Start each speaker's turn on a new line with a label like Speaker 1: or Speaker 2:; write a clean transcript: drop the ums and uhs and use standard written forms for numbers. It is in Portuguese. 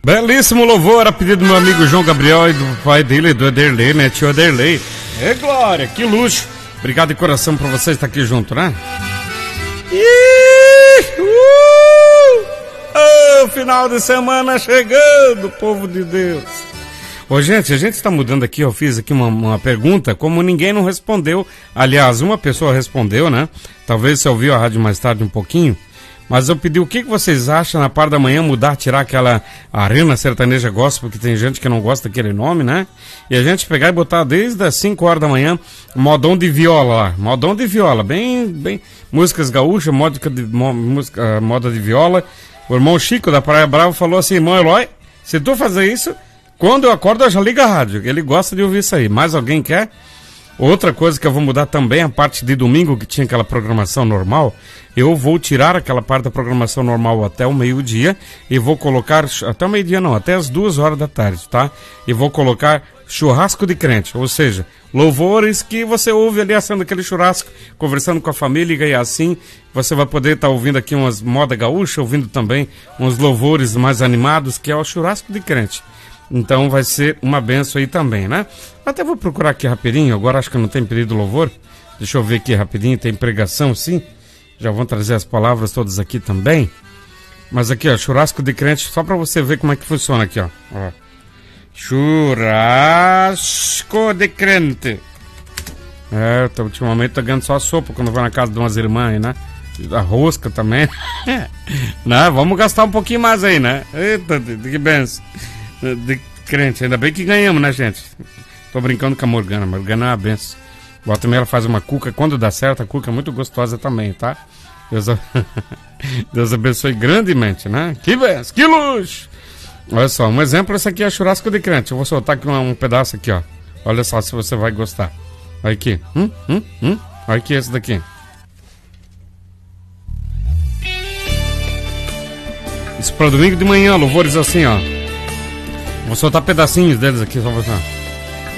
Speaker 1: Belíssimo louvor a pedido do meu amigo João Gabriel e do pai dele, do Ederley, né? Tio Ederley. É glória, que luxo. Obrigado de coração por você estar aqui junto, né? Oh, final de semana chegando, povo de Deus. Ô, gente, a gente está mudando aqui, eu fiz aqui uma pergunta, como ninguém não respondeu. Aliás, uma pessoa respondeu, né? Talvez você ouviu a rádio mais tarde um pouquinho. Mas eu pedi o que vocês acham na parte da manhã mudar, tirar aquela Arena Sertaneja Gospel, que tem gente que não gosta daquele nome, né? E a gente pegar e botar desde as 5 horas da manhã, modão de viola lá. Modão de viola, bem músicas gaúchas, moda de viola. O irmão Chico da Praia Brava falou assim: irmão Eloy, se tu fazer isso, quando eu acordo eu já ligo a rádio. Ele gosta de ouvir isso aí. Mais alguém quer? Outra coisa que eu vou mudar também, a parte de domingo que tinha aquela programação normal, eu vou tirar aquela parte da programação normal até o meio-dia e vou colocar, até o meio-dia não, até as 2 horas da tarde, tá? E vou colocar churrasco de crente, ou seja, louvores que você ouve ali assando aquele churrasco, conversando com a família, e assim você vai poder estar ouvindo aqui umas moda gaúcha, ouvindo também uns louvores mais animados, que é o churrasco de crente. Então vai ser uma benção aí também, né? Até vou procurar aqui rapidinho, agora acho que não tem pedido louvor. Deixa eu ver aqui rapidinho, tem pregação sim. Já vão trazer as palavras todas aqui também. Mas aqui, ó, churrasco de crente, só pra você ver como é que funciona aqui, ó. Churrasco de crente. Ultimamente tô ganhando só sopa quando vou na casa de umas irmãs aí, né? A rosca também. Né? Vamos gastar um pouquinho mais aí, né? Eita, que benção. De crente, ainda bem que ganhamos, né, gente? Tô brincando com a Morgana é uma benção. Bota também, ela faz uma cuca, quando dá certo, a cuca é muito gostosa também, tá? Deus abençoe grandemente, né? Que benção, que luxo! Olha só, um exemplo, esse aqui é churrasco de crente. Eu vou soltar aqui um pedaço aqui, ó. Olha só se você vai gostar. Olha aqui. Olha aqui esse daqui. Isso para domingo de manhã, louvores assim, ó. Vou soltar pedacinhos deles aqui, só pra você.